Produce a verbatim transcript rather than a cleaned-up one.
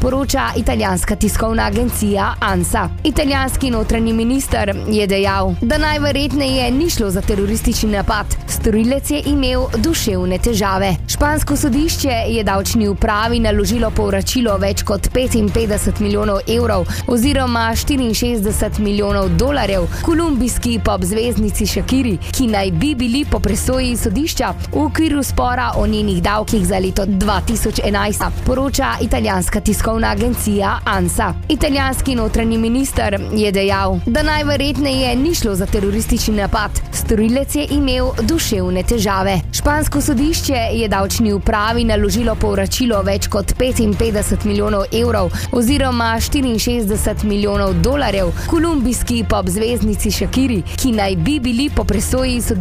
poroča italijanska tiskovna agencija ANSA. Italijanski notranji minister je dejal, da najverjetneje ni šlo za teroristični napad. Storilec je imel duševne težave. Špansko sodišče je davčni upravi naložilo povračilo več kot petinpetdeset milijonov evrov oziroma štiriinšestdeset milijonov dolarjev kolumbijski pop zvezdnici Shakiri, ki naj bi bili po presoji sodišča v okviru spora o njenih davkih za leto dva tisoč enajst, poroča italijanska tiskovna agencija ANSA. Italijanski notranji minister je dejal, da najverjetneje ni šlo za teroristični napad. Storilec je imel duševne težave. Špansko sodišče je davčni upravi naložilo povračilo več kot petinpetdeset milijonov evrov oziroma štiriinšestdeset milijonov dolarjev kolumbijski pop zvezdnici Shakiri, ki naj bi bili po presoji sodišča